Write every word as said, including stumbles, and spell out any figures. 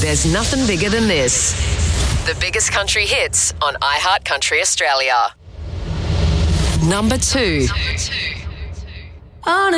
There's nothing bigger than this. The biggest country hits on iHeart Country Australia. Number two. On a